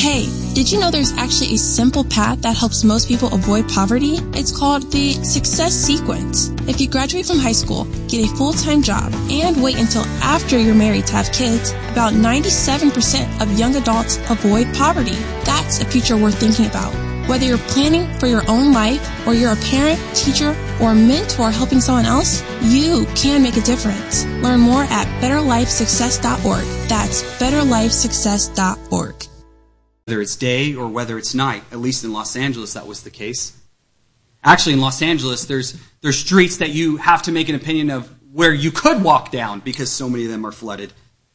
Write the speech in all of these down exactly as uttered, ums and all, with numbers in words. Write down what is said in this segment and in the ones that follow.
Hey, did you know there's actually a simple path that helps most people avoid poverty? It's called the Success Sequence. If you graduate from high school, get a full-time job, and wait until after you're married to have kids, about ninety-seven percent of young adults avoid poverty. That's a future worth thinking about. Whether you're planning for your own life, or you're a parent, teacher, or a mentor helping someone else, you can make a difference. Learn more at better life success dot org. That's better life success dot org. Whether it's day or whether it's night, at least in Los Angeles that was the case. Actually, in Los Angeles, there's there's streets that you have to make an opinion of where you could walk down because so many of them are flooded.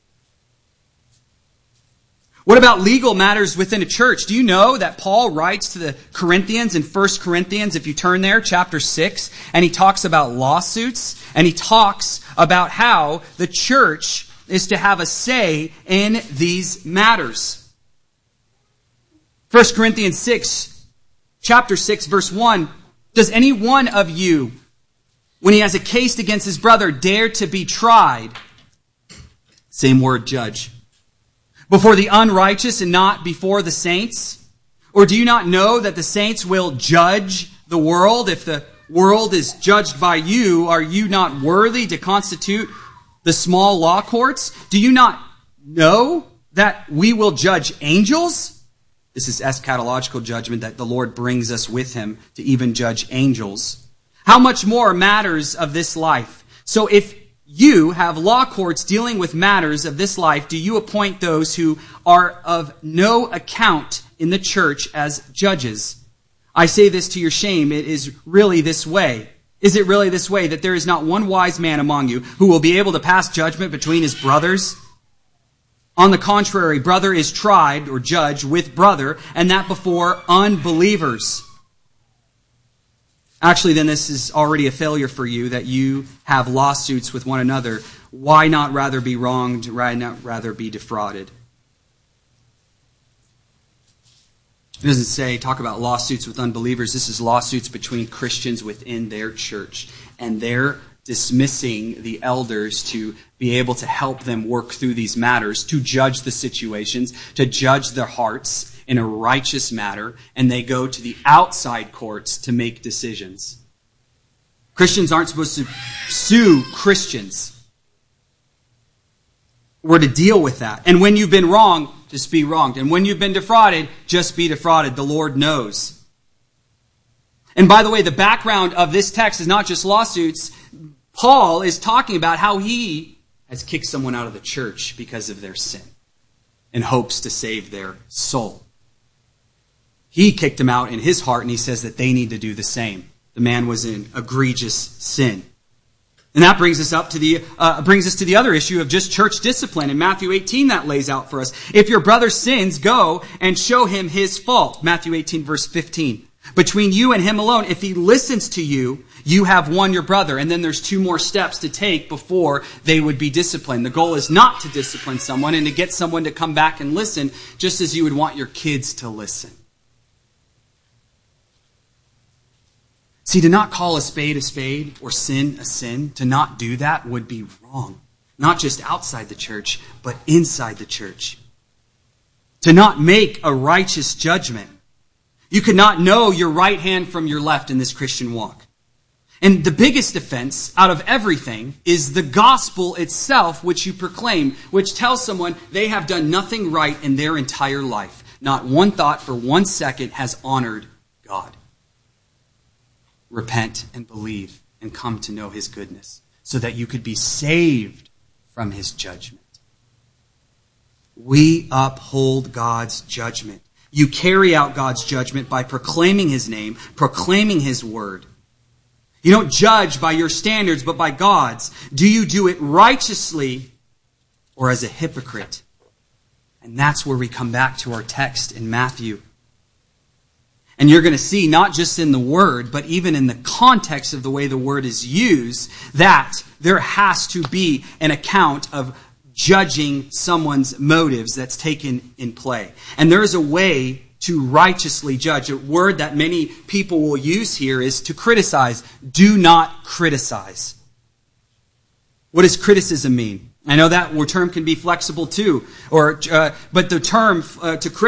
What about legal matters within a church? Do you know that Paul writes to the Corinthians in First Corinthians, if you turn there, chapter six, and he talks about lawsuits, and he talks about how the church is to have a say in these matters. First Corinthians six, chapter six, verse one, does any one of you, when he has a case against his brother, dare to be tried? Same word, judge. Before the unrighteous and not before the saints? Or do you not know that the saints will judge the world? If the world is judged by you, are you not worthy to constitute the small law courts? Do you not know that we will judge angels? This is eschatological judgment that the Lord brings us with him to even judge angels. How much more matters of this life? So if you have law courts dealing with matters of this life, do you appoint those who are of no account in the church as judges? I say this to your shame. It is really this way. Is it really this way that there is not one wise man among you who will be able to pass judgment between his brothers? On the contrary, brother is tried or judged with brother, and that before unbelievers. Actually, then this is already a failure for you that you have lawsuits with one another. Why not rather be wronged? Why not rather be defrauded? It doesn't say, talk about lawsuits with unbelievers. This is lawsuits between Christians within their church. And they're dismissing the elders to be able to help them work through these matters, to judge the situations, to judge their hearts in a righteous matter, and they go to the outside courts to make decisions. Christians aren't supposed to sue Christians. We're to deal with that. And when you've been wronged, just be wronged. And when you've been defrauded, just be defrauded. The Lord knows. And by the way, the background of this text is not just lawsuits. Paul is talking about how he has kicked someone out of the church because of their sin in hopes to save their soul. He kicked him out in his heart, and he says that they need to do the same. The man was in egregious sin. And that brings us up to the uh, brings us to the other issue of just church discipline. In Matthew eighteen, that lays out for us. If your brother sins, go and show him his fault. Matthew eighteen, verse fifteen. Between you and him alone, if he listens to you, you have won your brother. And then there's two more steps to take before they would be disciplined. The goal is not to discipline someone and to get someone to come back and listen, just as you would want your kids to listen. See, to not call a spade a spade or sin a sin, to not do that would be wrong. Not just outside the church, but inside the church. To not make a righteous judgment. You could not know your right hand from your left in this Christian walk. And the biggest offense out of everything is the gospel itself, which you proclaim, which tells someone they have done nothing right in their entire life. Not one thought for one second has honored God. Repent and believe and come to know his goodness so that you could be saved from his judgment. We uphold God's judgment. You carry out God's judgment by proclaiming his name, proclaiming his word. You don't judge by your standards, but by God's. Do you do it righteously or as a hypocrite? And that's where we come back to our text in Matthew. And you're going to see, not just in the word, but even in the context of the way the word is used, that there has to be an account of judging someone's motives that's taken in play. And there is a way to righteously judge. A word that many people will use here is to criticize. Do not criticize. What does criticism mean? I know that term can be flexible too, or uh, but the term uh, to criticize